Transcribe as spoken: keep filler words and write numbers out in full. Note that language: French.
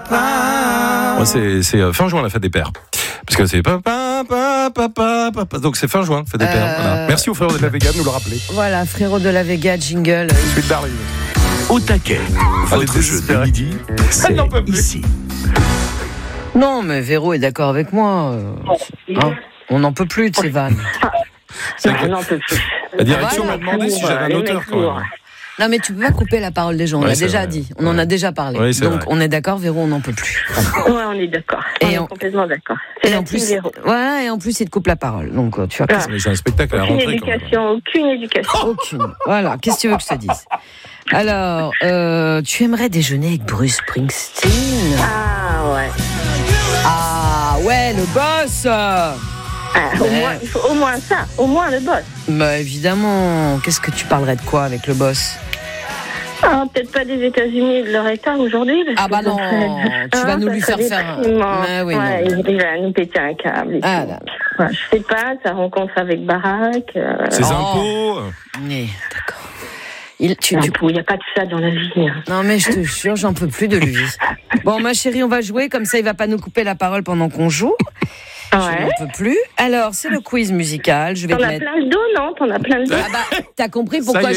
Ouais, c'est, c'est euh, fin juin la fête des pères. Parce que c'est papa, papa, papa, papa. Donc c'est fin juin, fête des Euh... pères. Voilà. Merci aux frères de la Vega de nous le rappeler. Voilà, frérot de la Vega, jingle. Suite d'arrive. Au taquet, votre jeu de midi, c'est ici. Non, mais Véro est d'accord avec moi. Hein, on n'en peut plus de ces vannes. Non, on n'en peut plus. La direction Voilà. m'a demandé si j'avais un auteur quand même. Non, mais tu peux pas couper la parole des gens. On Ouais, l'a c'est déjà vrai. dit. On en Ouais. a déjà parlé. Oui, c'est Donc, vrai. on est d'accord, Véro, on n'en peut plus. Ouais, on est d'accord. On Et est on- complètement d'accord. C'est Et la en team plus, Véro. voilà, et en plus, il te coupe la parole. Donc, euh, tu vois, Ah. Mais j'ai un spectacle à la Aucune rentrée quand même. éducation, aucune éducation. aucune. Voilà, qu'est-ce que tu veux que je te dise? Alors, euh, tu aimerais déjeuner avec Bruce Springsteen? Ah ouais. Ah, ouais, le boss! Ah, au Ouais. moins, il faut au moins ça, au moins le boss. Bah, évidemment. Qu'est-ce que tu parlerais de quoi avec le boss? Ah, peut-être pas des États-Unis et de leur État aujourd'hui. parce Ah bah que non, ça serait- tu vas Ah, nous ça lui serait faire faire un- déprimant. Mais oui, ouais, non. il va nous péter un câble. et Ah tout. là. Ouais, je sais pas, sa rencontre avec Barack. Euh... Ses Oh. impôts. Mais, d'accord. Il, tu, tu- Il n'y a pas de ça dans la vie. hein. Non mais je te jure, j'en peux plus de lui. Bon ma chérie, on va jouer, comme ça il va pas nous couper la parole pendant qu'on joue. Je Ouais. n'en peux plus. Alors, c'est le quiz musical. Je vais T'en te as mettre... plein le dos, non? T'en as plein le dos. Ah bah, t'as compris Ça pourquoi y est,